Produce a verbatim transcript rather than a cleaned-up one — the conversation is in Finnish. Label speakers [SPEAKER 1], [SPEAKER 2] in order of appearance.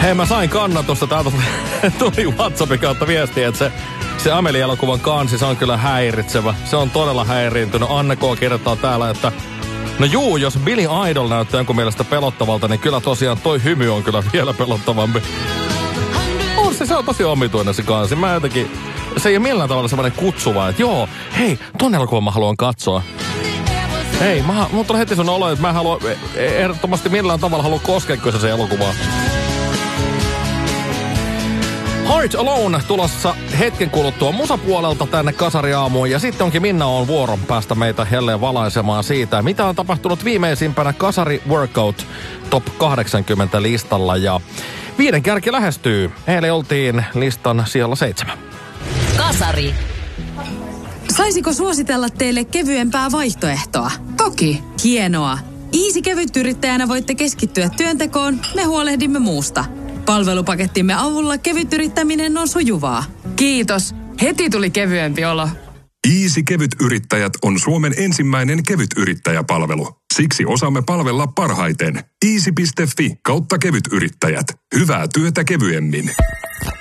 [SPEAKER 1] Hei, mä sain kannatusta. Täältä tuli WhatsAppin kautta viestiä, että se, se Amelie-elokuvan kansi, se on kyllä häiritsevä. Se on todella häiriintynyt. Anne K. kirjoittaa täällä, että no juu, jos Billy Idol näyttää jonkun mielestä pelottavalta, niin kyllä tosiaan toi hymy on kyllä vielä pelottavampi. On se, se on tosi omituinen se kansi. Mä jotenkin, se ei ole millään tavalla semmoinen kutsuva, että joo, hei, ton elokuvan mä haluan katsoa. Hei, mä, mun tulee heti sun olo, että mä en halua, ehdottomasti millään tavalla halua koskea kyllä se elokuvaa. Heart Alone tulossa hetken kuluttua musapuolelta tänne Kasariaamuun. Ja sitten onkin Minna on vuoron päästä meitä jälleen valaisemaan siitä, mitä on tapahtunut viimeisimpänä Kasari Workout Top kahdeksankymmentä listalla. Ja viiden kärki lähestyy. Eilen oltiin listan sijalla seitsemän.
[SPEAKER 2] Kasari.
[SPEAKER 3] Saisiko suositella teille kevyempää vaihtoehtoa?
[SPEAKER 4] Toki.
[SPEAKER 3] Hienoa. Easy kevytyrittäjänä voitte keskittyä työntekoon, me huolehdimme muusta. Palvelupakettimme avulla kevytyrittäminen on sujuvaa.
[SPEAKER 4] Kiitos. Heti tuli kevyempi olo.
[SPEAKER 5] Easy Kevytyrittäjät on Suomen ensimmäinen kevytyrittäjäpalvelu. Siksi osaamme palvella parhaiten. easy piste fi kautta kevytyrittäjät. Hyvää työtä kevyemmin.